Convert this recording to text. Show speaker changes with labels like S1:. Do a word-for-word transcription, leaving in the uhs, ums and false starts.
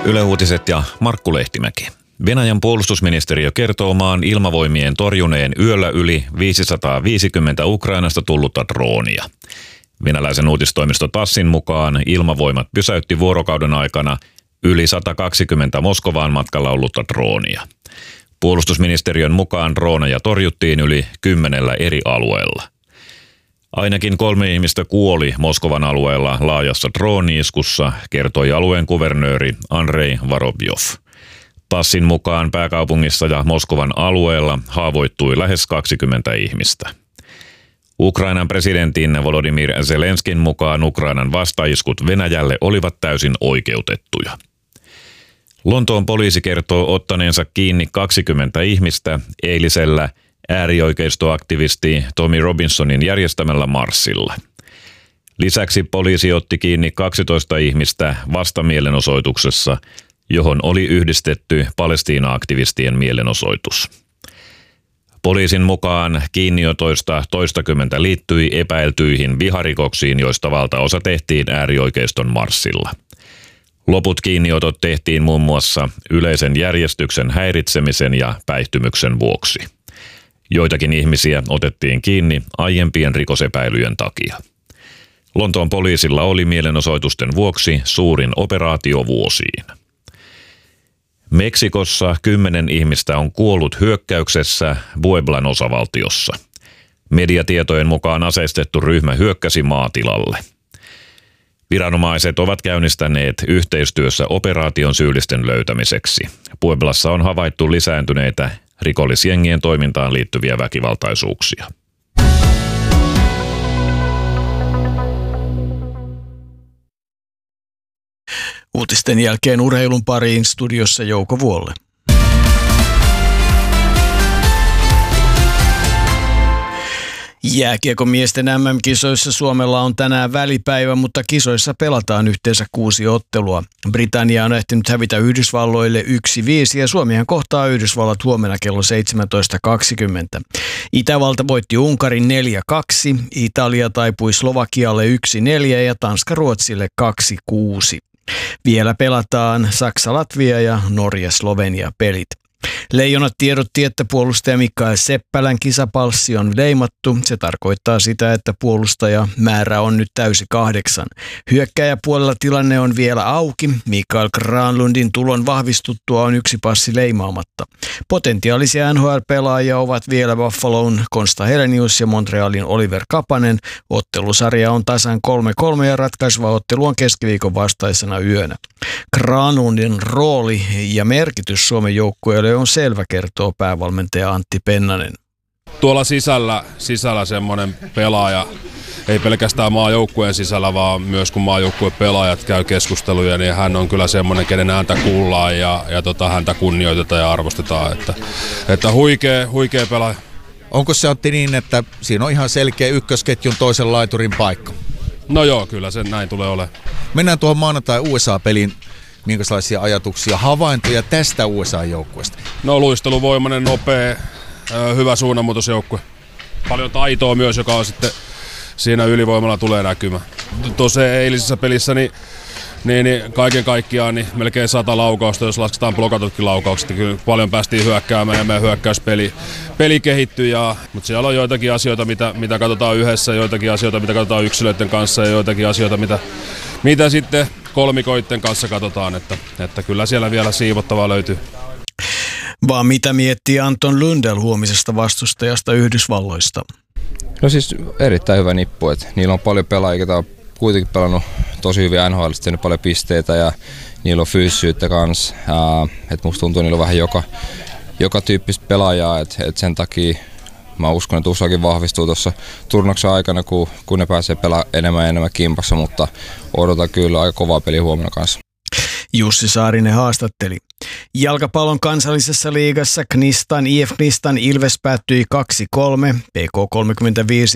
S1: Yle Uutiset ja Markku Lehtimäki. Venäjän puolustusministeriö kertoo maan ilmavoimien torjuneen yöllä yli viisisataaviisikymmentä Ukrainasta tullutta droonia. Venäläisen uutistoimisto Tassin mukaan ilmavoimat pysäytti vuorokauden aikana yli sata kaksikymmentä Moskovaan matkalla ollutta droonia. Puolustusministeriön mukaan drooneja torjuttiin yli kymmenellä eri alueella. Ainakin kolme ihmistä kuoli Moskovan alueella laajassa drooni-iskussa, kertoi alueen kuvernööri Andrei Vorobjov. Tassin mukaan pääkaupungissa ja Moskovan alueella haavoittui lähes kaksikymmentä ihmistä. Ukrainan presidentin Volodymyr Zelenskin mukaan Ukrainan vastaiskut Venäjälle olivat täysin oikeutettuja. Lontoon poliisi kertoo ottaneensa kiinni kaksikymmentä ihmistä eilisellä äärioikeistoaktivisti Tommy Robinsonin järjestämällä marssilla. Lisäksi poliisi otti kiinni kaksitoista ihmistä vastamielenosoituksessa, johon oli yhdistetty Palestiina-aktivistien mielenosoitus. Poliisin mukaan kiinniotoista toistakymmentä liittyi epäiltyihin viharikoksiin, joista valtaosa tehtiin äärioikeiston marssilla. Loput kiinniotot tehtiin muun muassa yleisen järjestyksen häiritsemisen ja päihtymyksen vuoksi. Joitakin ihmisiä otettiin kiinni aiempien rikosepäilyjen takia. Lontoon poliisilla oli mielenosoitusten vuoksi suurin operaatio vuosiin. Meksikossa kymmenen ihmistä on kuollut hyökkäyksessä Pueblan osavaltiossa. Mediatietojen mukaan aseistettu ryhmä hyökkäsi maatilalle. Viranomaiset ovat käynnistäneet yhteistyössä operaation syyllisten löytämiseksi. Pueblassa on havaittu lisääntyneitä rikollisjengien toimintaan liittyviä väkivaltaisuuksia.
S2: Uutisten jälkeen urheilun pariin, studiossa Jouko Vuolle. Jääkiekomiesten äm äm-kisoissa Suomella on tänään välipäivä, mutta kisoissa pelataan yhteensä kuusi ottelua. Britannia on ehtinyt hävitä Yhdysvalloille yksi viisi ja Suomihan kohtaa Yhdysvallat huomenna kello seitsemäntoista kaksikymmentä. Itävalta voitti Unkarin neljä kaksi, Italia taipui Slovakialle yksi neljä ja Tanska Ruotsille kaksi kuusi. Vielä pelataan Saksa-Latvia ja Norja-Slovenia pelit. Leijonat tiedotti, että puolustaja Mikael Seppälän kisapalssi on leimattu. Se tarkoittaa sitä, että puolustajamäärä on nyt täysi kahdeksan. Hyökkääjäpuolella tilanne on vielä auki. Mikael Granlundin tulon vahvistuttua on yksi passi leimaamatta. Potentiaalisia N H L-pelaajia ovat vielä Buffalon Konsta Helenius ja Montrealin Oliver Kapanen. Ottelusarja on tasan kolme kolme ja ratkaiseva ottelu on keskiviikon vastaisena yönä. Granlundin rooli ja merkitys Suomen joukkueelle on selvä, kertoo päävalmentaja Antti Pennanen.
S3: Tuolla sisällä, sisällä semmoinen pelaaja, ei pelkästään maajoukkueen sisällä, vaan myös kun maajoukkueen pelaajat käy keskusteluja, niin hän on kyllä semmoinen, kenen ääntä kuullaan ja, ja tota, häntä kunnioitetaan ja arvostetaan. Että, että huikea, huikea pelaaja.
S4: Onko se, Antti, niin, että siinä on ihan selkeä ykkösketjun toisen laiturin paikka?
S3: No joo, kyllä se näin tulee olemaan.
S4: Mennään tuohon maanantai U S A-peliin. Minkälaisia ajatuksia, havaintoja tästä U S A-joukkueesta? No
S3: luisteluvoimainen, nopea, hyvä suunnanmuutosjoukkue. Paljon taitoa myös, joka on sitten siinä ylivoimalla tulee näkymään. Tuossa eilisessä pelissä niin, niin, niin kaiken kaikkiaan niin melkein sata laukausta, jos lasketaan blokatutkin laukaukset. Kyllä paljon päästiin hyökkäämään ja meidän hyökkäyspeli peli kehittyi. Ja, mutta siellä on joitakin asioita, mitä, mitä katsotaan yhdessä, joitakin asioita, mitä katsotaan yksilöiden kanssa ja joitakin asioita, mitä, mitä sitten kolmikoitten kanssa katsotaan, että, että kyllä siellä vielä siivottavaa löytyy.
S2: Vaan mitä miettii Anton Lundell huomisesta vastustajasta Yhdysvalloista?
S5: No siis erittäin hyvä nippu, että niillä on paljon pelaajia, jotka on kuitenkin pelannut tosi hyvin N H L, tehnyt paljon pisteitä ja niillä on fyysisyyttä kanssa. Että musta tuntuu, että niillä on vähän joka, joka tyyppistä pelaajaa, että et sen takia mä uskon, että U S Akin vahvistuu tuossa turnauksen aikana, kun, kun ne pääsee pelaamaan enemmän ja enemmän kimpassa, mutta odotan kyllä aika kovaa peliä huomenna kanssa.
S2: Jussi Saarinen haastatteli. Jalkapallon kansallisessa liigassa Knistan, I F Knistan Ilves päättyi kaksi kolme, P K kolmekymmentäviisi